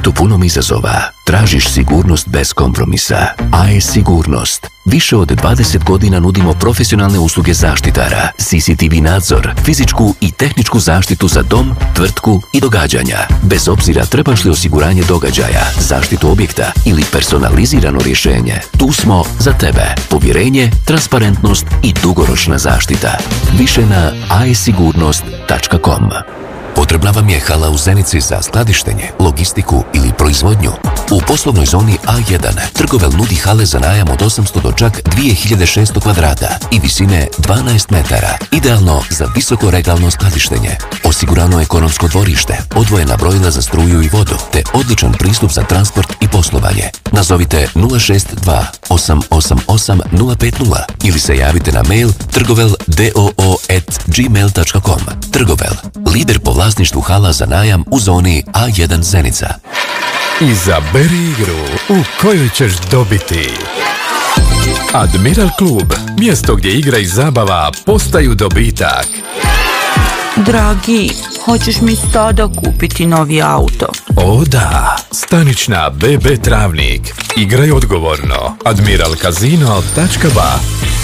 svijetu punom izazova tražiš sigurnost bez kompromisa. AES Sigurnost. Više od 20 godina nudimo profesionalne usluge zaštitara, CCTV nadzor, fizičku i tehničku zaštitu za dom, tvrtku i događanja. Bez obzira trebaš li osiguranje događaja, zaštitu objekta ili personalizirano rješenje, tu smo za tebe. Povjerenje, transparentnost i dugoročna zaštita. Više na aesigurnost.com. Potrebna vam je hala u Zenici za skladištenje, logistiku ili proizvodnju? U poslovnoj zoni A1 Trgovel nudi hale za najam od 800 do čak 2600 kvadrata i visine 12 metara. Idealno za visoko regalno skladištenje. Osigurano ekonomsko dvorište, odvojena brojila za struju i vodu, te odličan pristup za transport i poslovanje. Nazovite 062 888 050 ili se javite na mail trgoveldoo@gmail.com. Trgovel, lider po vlasništvu hala za najam u zoni A1 Zenica. Izaberi igru u kojoj ćeš dobiti. Admiral Klub, mjesto gdje igra i zabava postaju dobitak. Dragi, hoćeš mi sada kupiti novi auto? O da, stanična BB Travnik. Igraj odgovorno. Admiralkazino.ba